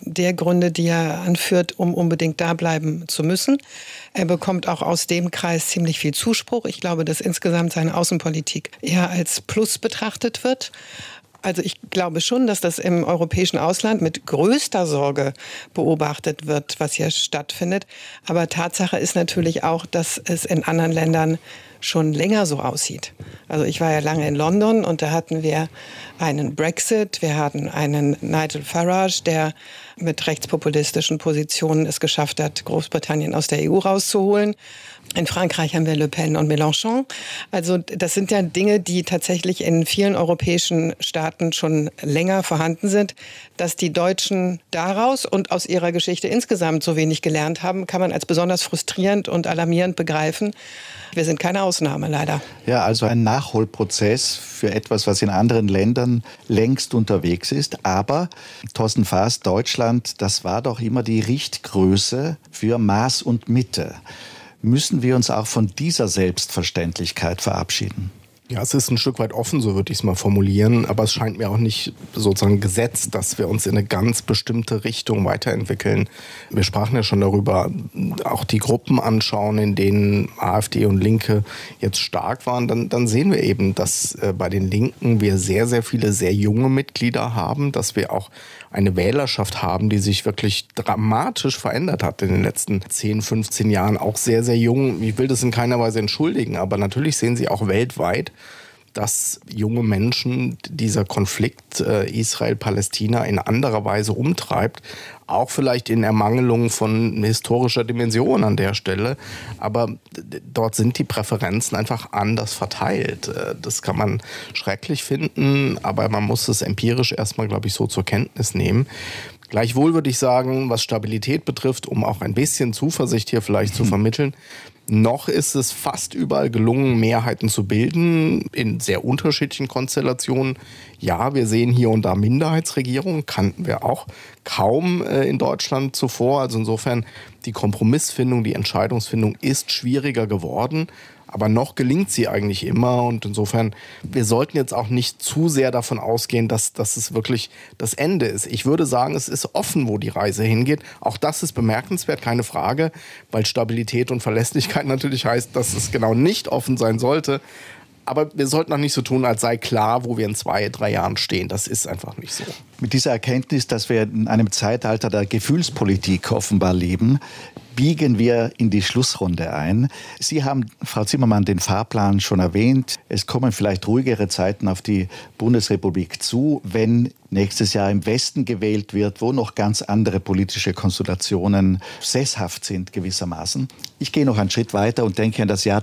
der Gründe, die er anführt, um unbedingt da bleiben zu müssen. Er bekommt auch aus dem Kreis ziemlich viel Zuspruch. Ich glaube, dass insgesamt seine Außenpolitik eher als Plus betrachtet wird. Also ich glaube schon, dass das im europäischen Ausland mit größter Sorge beobachtet wird, was hier stattfindet. Aber Tatsache ist natürlich auch, dass es in anderen Ländern schon länger so aussieht. Also ich war ja lange in London und da hatten wir einen Brexit, wir hatten einen Nigel Farage, der mit rechtspopulistischen Positionen es geschafft hat, Großbritannien aus der EU rauszuholen. In Frankreich haben wir Le Pen und Mélenchon. Also das sind ja Dinge, die tatsächlich in vielen europäischen Staaten schon länger vorhanden sind. Dass die Deutschen daraus und aus ihrer Geschichte insgesamt so wenig gelernt haben, kann man als besonders frustrierend und alarmierend begreifen. Wir sind keine Ausnahme, leider. Ja, also ein Nachholprozess für etwas, was in anderen Ländern längst unterwegs ist. Aber, Thorsten Faas, Deutschland, das war doch immer die Richtgröße für Maß und Mitte. Müssen wir uns auch von dieser Selbstverständlichkeit verabschieden? Ja, es ist ein Stück weit offen, so würde ich es mal formulieren. Aber es scheint mir auch nicht sozusagen gesetzt, dass wir uns in eine ganz bestimmte Richtung weiterentwickeln. Wir sprachen ja schon darüber, auch die Gruppen anschauen, in denen AfD und Linke jetzt stark waren. Dann sehen wir eben, dass bei den Linken wir sehr, sehr viele sehr junge Mitglieder haben, dass wir auch eine Wählerschaft haben, die sich wirklich dramatisch verändert hat in den letzten 10, 15 Jahren. Auch sehr, sehr jung. Ich will das in keiner Weise entschuldigen, aber natürlich sehen Sie auch weltweit, dass junge Menschen dieser Konflikt Israel-Palästina in anderer Weise umtreibt. Auch vielleicht in Ermangelung von historischer Dimension an der Stelle. Aber dort sind die Präferenzen einfach anders verteilt. Das kann man schrecklich finden, aber man muss es empirisch erstmal, glaube ich, so zur Kenntnis nehmen. Gleichwohl würde ich sagen, was Stabilität betrifft, um auch ein bisschen Zuversicht hier vielleicht zu vermitteln, noch ist es fast überall gelungen, Mehrheiten zu bilden, in sehr unterschiedlichen Konstellationen. Ja, wir sehen hier und da Minderheitsregierungen, kannten wir auch kaum in Deutschland zuvor. Also insofern, die Kompromissfindung, die Entscheidungsfindung ist schwieriger geworden. Aber noch gelingt sie eigentlich immer und insofern, wir sollten jetzt auch nicht zu sehr davon ausgehen, dass es wirklich das Ende ist. Ich würde sagen, es ist offen, wo die Reise hingeht. Auch das ist bemerkenswert, keine Frage, weil Stabilität und Verlässlichkeit natürlich heißt, dass es genau nicht offen sein sollte. Aber wir sollten auch nicht so tun, als sei klar, wo wir in 2, 3 Jahren stehen. Das ist einfach nicht so. Mit dieser Erkenntnis, dass wir in einem Zeitalter der Gefühlspolitik offenbar leben, biegen wir in die Schlussrunde ein. Sie haben, Frau Zimmermann, den Fahrplan schon erwähnt. Es kommen vielleicht ruhigere Zeiten auf die Bundesrepublik zu, wenn nächstes Jahr im Westen gewählt wird, wo noch ganz andere politische Konstellationen sesshaft sind gewissermaßen. Ich gehe noch einen Schritt weiter und denke an das Jahr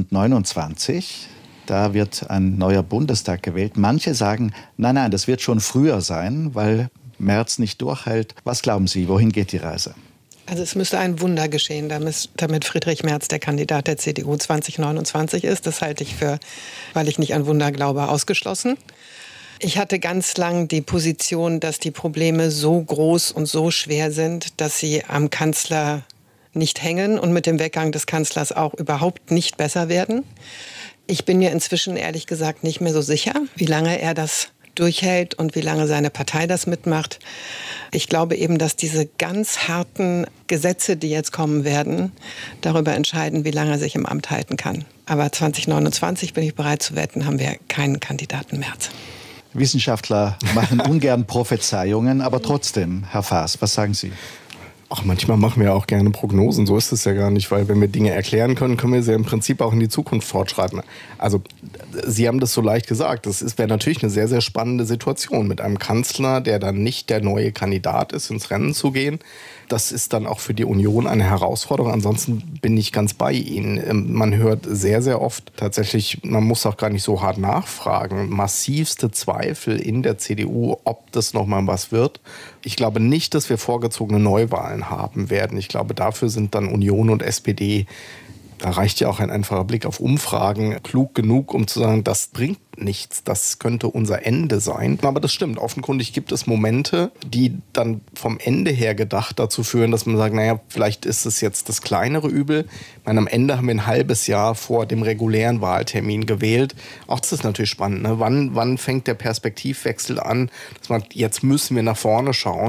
2029. Da wird ein neuer Bundestag gewählt. Manche sagen, nein, das wird schon früher sein, weil Merz nicht durchhält. Was glauben Sie, wohin geht die Reise? Also es müsste ein Wunder geschehen, damit Friedrich Merz der Kandidat der CDU 2029 ist. Das halte ich für, weil ich nicht an Wunder glaube, ausgeschlossen. Ich hatte ganz lang die Position, dass die Probleme so groß und so schwer sind, dass sie am Kanzler nicht hängen und mit dem Weggang des Kanzlers auch überhaupt nicht besser werden. Ich bin mir inzwischen ehrlich gesagt nicht mehr so sicher, wie lange er das durchhält und wie lange seine Partei das mitmacht. Ich glaube eben, dass diese ganz harten Gesetze, die jetzt kommen werden, darüber entscheiden, wie lange er sich im Amt halten kann. Aber 2029, bin ich bereit zu wetten, haben wir keinen Kandidaten Merz. Wissenschaftler machen ungern Prophezeiungen, aber trotzdem, Herr Faas, was sagen Sie? Ach, manchmal machen wir auch gerne Prognosen, so ist es ja gar nicht, weil wenn wir Dinge erklären können, können wir sie im Prinzip auch in die Zukunft fortschreiten. Also, Sie haben das so leicht gesagt, das wäre natürlich eine sehr, sehr spannende Situation, mit einem Kanzler, der dann nicht der neue Kandidat ist, ins Rennen zu gehen. Das ist dann auch für die Union eine Herausforderung. Ansonsten bin ich ganz bei Ihnen. Man hört sehr, sehr oft tatsächlich, man muss auch gar nicht so hart nachfragen, massivste Zweifel in der CDU, ob das nochmal was wird. Ich glaube nicht, dass wir vorgezogene Neuwahlen haben werden. Ich glaube, dafür sind dann Union und SPD, da reicht ja auch ein einfacher Blick auf Umfragen, klug genug, um zu sagen, das bringt nichts, das könnte unser Ende sein. Aber das stimmt, offenkundig gibt es Momente, die dann vom Ende her gedacht dazu führen, dass man sagt, naja, vielleicht ist es jetzt das kleinere Übel. Ich meine, am Ende haben wir ein halbes Jahr vor dem regulären Wahltermin gewählt. Auch das ist natürlich spannend, ne? Wann fängt der Perspektivwechsel an, dass man, jetzt müssen wir nach vorne schauen.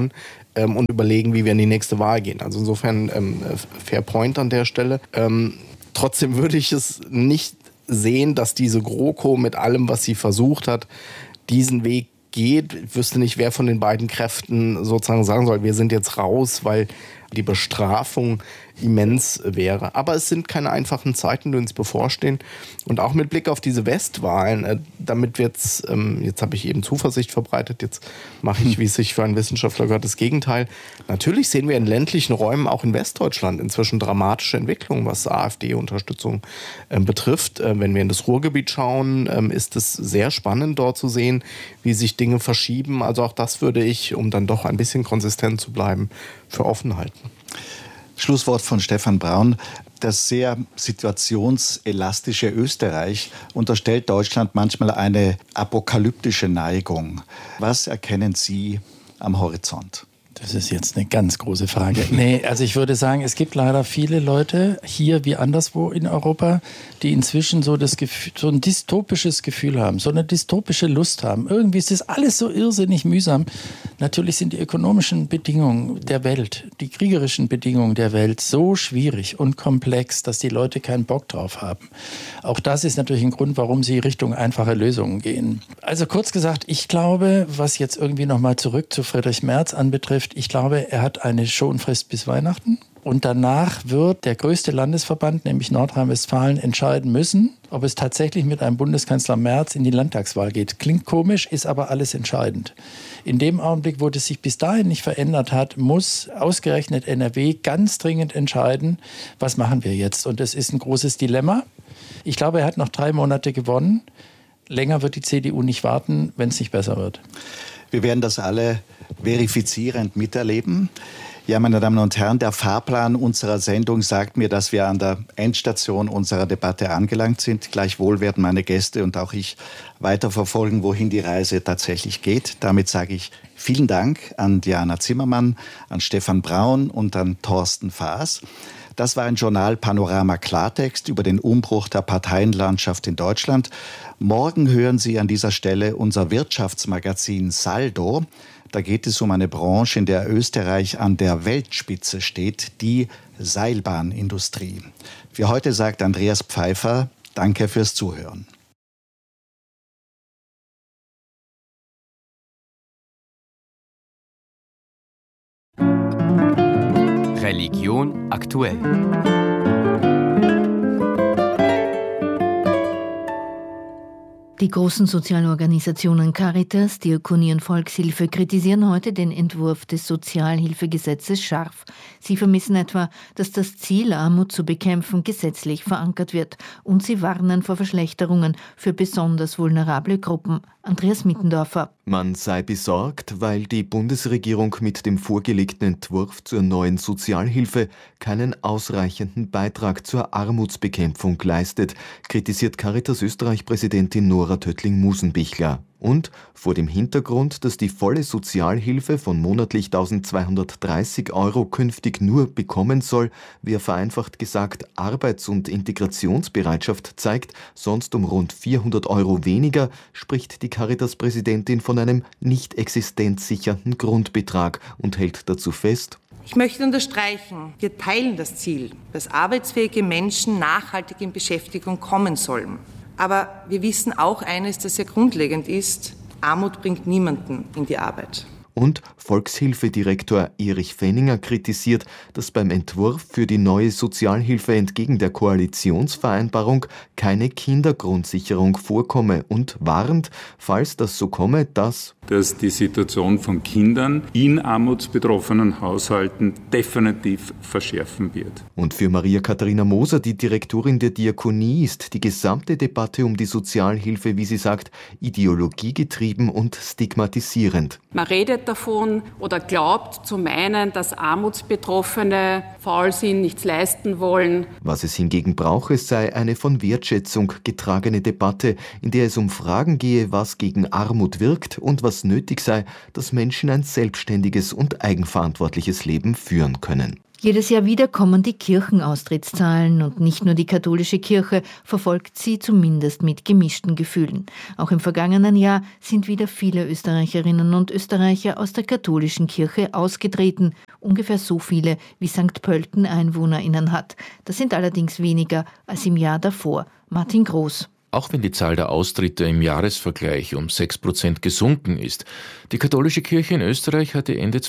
und überlegen, wie wir in die nächste Wahl gehen. Also insofern fair point an der Stelle. Trotzdem würde ich es nicht sehen, dass diese GroKo mit allem, was sie versucht hat, diesen Weg geht. Ich wüsste nicht, wer von den beiden Kräften sozusagen sagen soll, wir sind jetzt raus, weil die Bestrafung immens wäre. Aber es sind keine einfachen Zeiten, die uns bevorstehen. Und auch mit Blick auf diese Westwahlen, damit jetzt habe ich eben Zuversicht verbreitet, jetzt mache ich, wie es sich für einen Wissenschaftler gehört, das Gegenteil. Natürlich sehen wir in ländlichen Räumen, auch in Westdeutschland, inzwischen dramatische Entwicklungen, was AfD-Unterstützung betrifft. Wenn wir in das Ruhrgebiet schauen, ist es sehr spannend, dort zu sehen, wie sich Dinge verschieben. Also auch das würde ich, um dann doch ein bisschen konsistent zu bleiben, für offen halten. Schlusswort von Stefan Braun. Das sehr situationselastische Österreich unterstellt Deutschland manchmal eine apokalyptische Neigung. Was erkennen Sie am Horizont? Das ist jetzt eine ganz große Frage. Nee, also ich würde sagen, es gibt leider viele Leute hier wie anderswo in Europa, die inzwischen so ein dystopisches Gefühl haben, so eine dystopische Lust haben. Irgendwie ist das alles so irrsinnig mühsam. Natürlich sind die ökonomischen Bedingungen der Welt, die kriegerischen Bedingungen der Welt so schwierig und komplex, dass die Leute keinen Bock drauf haben. Auch das ist natürlich ein Grund, warum sie Richtung einfache Lösungen gehen. Also kurz gesagt, ich glaube, was jetzt irgendwie nochmal zurück zu Friedrich Merz anbetrifft, ich glaube, er hat eine Schonfrist bis Weihnachten. Und danach wird der größte Landesverband, nämlich Nordrhein-Westfalen, entscheiden müssen, ob es tatsächlich mit einem Bundeskanzler Merz in die Landtagswahl geht. Klingt komisch, ist aber alles entscheidend. In dem Augenblick, wo das sich bis dahin nicht verändert hat, muss ausgerechnet NRW ganz dringend entscheiden, was machen wir jetzt. Und das ist ein großes Dilemma. Ich glaube, er hat noch 3 Monate gewonnen. Länger wird die CDU nicht warten, wenn es nicht besser wird. Wir werden das alle verifizierend miterleben. Ja, meine Damen und Herren, der Fahrplan unserer Sendung sagt mir, dass wir an der Endstation unserer Debatte angelangt sind. Gleichwohl werden meine Gäste und auch ich weiterverfolgen, wohin die Reise tatsächlich geht. Damit sage ich vielen Dank an Diana Zimmermann, an Stefan Braun und an Thorsten Faas. Das war ein Journal Panorama Klartext über den Umbruch der Parteienlandschaft in Deutschland. Morgen hören Sie an dieser Stelle unser Wirtschaftsmagazin Saldo. Da geht es um eine Branche, in der Österreich an der Weltspitze steht, die Seilbahnindustrie. Für heute sagt Andreas Pfeiffer, danke fürs Zuhören. Religion aktuell. Die großen Sozialorganisationen Caritas, Diakonie und Volkshilfe kritisieren heute den Entwurf des Sozialhilfegesetzes scharf. Sie vermissen etwa, dass das Ziel, Armut zu bekämpfen, gesetzlich verankert wird. Und sie warnen vor Verschlechterungen für besonders vulnerable Gruppen. Andreas Mittendorfer. Man sei besorgt, weil die Bundesregierung mit dem vorgelegten Entwurf zur neuen Sozialhilfe keinen ausreichenden Beitrag zur Armutsbekämpfung leistet, kritisiert Caritas Österreich-Präsidentin Nora Töttling-Musenbichler. Und vor dem Hintergrund, dass die volle Sozialhilfe von monatlich 1.230 € künftig nur bekommen soll, wer vereinfacht gesagt Arbeits- und Integrationsbereitschaft zeigt, sonst um rund 400 € weniger, spricht die Caritas-Präsidentin von einem nicht existenzsichernden Grundbetrag und hält dazu fest: Ich möchte unterstreichen, wir teilen das Ziel, dass arbeitsfähige Menschen nachhaltig in Beschäftigung kommen sollen. Aber wir wissen auch eines, das sehr grundlegend ist: Armut bringt niemanden in die Arbeit. Und Volkshilfedirektor Erich Fenninger kritisiert, dass beim Entwurf für die neue Sozialhilfe entgegen der Koalitionsvereinbarung keine Kindergrundsicherung vorkomme und warnt, falls das so komme, dass die Situation von Kindern in armutsbetroffenen Haushalten definitiv verschärfen wird. Und für Maria Katharina Moser, die Direktorin der Diakonie, ist die gesamte Debatte um die Sozialhilfe, wie sie sagt, ideologiegetrieben und stigmatisierend. Man redet davon oder glaubt zu meinen, dass Armutsbetroffene faul sind, nichts leisten wollen. Was es hingegen brauche, sei eine von Wertschätzung getragene Debatte, in der es um Fragen gehe, was gegen Armut wirkt und was nötig sei, dass Menschen ein selbstständiges und eigenverantwortliches Leben führen können. Jedes Jahr wieder kommen die Kirchenaustrittszahlen und nicht nur die katholische Kirche verfolgt sie zumindest mit gemischten Gefühlen. Auch im vergangenen Jahr sind wieder viele Österreicherinnen und Österreicher aus der katholischen Kirche ausgetreten. Ungefähr so viele, wie St. Pölten EinwohnerInnen hat. Das sind allerdings weniger als im Jahr davor. Martin Groß. Auch wenn die Zahl der Austritte im Jahresvergleich um 6% gesunken ist, die katholische Kirche in Österreich hatte Ende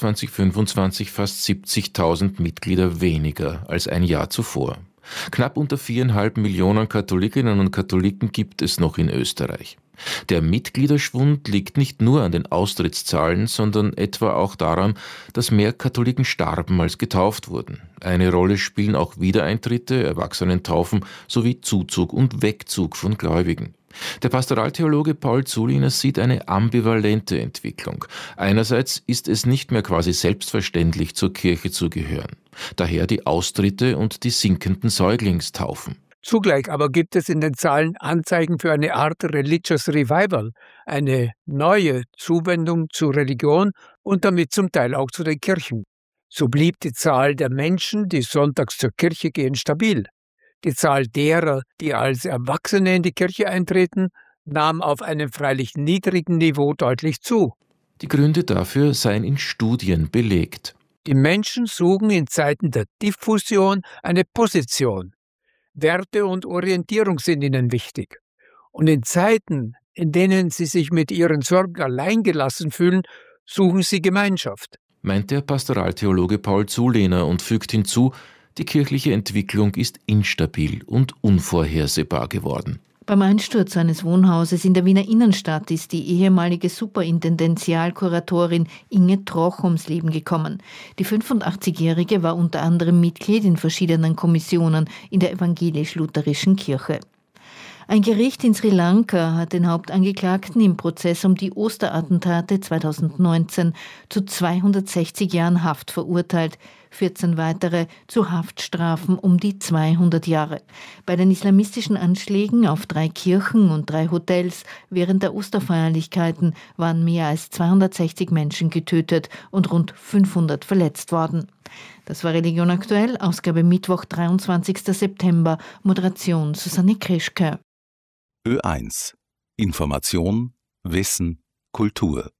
2025 fast 70.000 Mitglieder weniger als ein Jahr zuvor. Knapp unter 4,5 Millionen Katholikinnen und Katholiken gibt es noch in Österreich. Der Mitgliederschwund liegt nicht nur an den Austrittszahlen, sondern etwa auch daran, dass mehr Katholiken starben als getauft wurden. Eine Rolle spielen auch Wiedereintritte, Erwachsenentaufen sowie Zuzug und Wegzug von Gläubigen. Der Pastoraltheologe Paul Zulehner sieht eine ambivalente Entwicklung. Einerseits ist es nicht mehr quasi selbstverständlich, zur Kirche zu gehören. Daher die Austritte und die sinkenden Säuglingstaufen. Zugleich aber gibt es in den Zahlen Anzeichen für eine Art Religious Revival, eine neue Zuwendung zur Religion und damit zum Teil auch zu den Kirchen. So blieb die Zahl der Menschen, die sonntags zur Kirche gehen, stabil. Die Zahl derer, die als Erwachsene in die Kirche eintreten, nahm auf einem freilich niedrigen Niveau deutlich zu. Die Gründe dafür seien in Studien belegt. Die Menschen suchen in Zeiten der Diffusion eine Position. Werte und Orientierung sind ihnen wichtig. Und in Zeiten, in denen sie sich mit ihren Sorgen alleingelassen fühlen, suchen sie Gemeinschaft. Meint der Pastoraltheologe Paul Zulehner und fügt hinzu, die kirchliche Entwicklung ist instabil und unvorhersehbar geworden. Beim Einsturz eines Wohnhauses in der Wiener Innenstadt ist die ehemalige Superintendenzialkuratorin Inge Troch ums Leben gekommen. Die 85-Jährige war unter anderem Mitglied in verschiedenen Kommissionen in der evangelisch-lutherischen Kirche. Ein Gericht in Sri Lanka hat den Hauptangeklagten im Prozess um die Osterattentate 2019 zu 260 Jahren Haft verurteilt, 14 weitere zu Haftstrafen um die 200 Jahre. Bei den islamistischen Anschlägen auf 3 Kirchen und 3 Hotels während der Osterfeierlichkeiten waren mehr als 260 Menschen getötet und rund 500 verletzt worden. Das war Religion aktuell, Ausgabe Mittwoch, 23. September, Moderation Susanne Krischke. Ö1 Information, Wissen, Kultur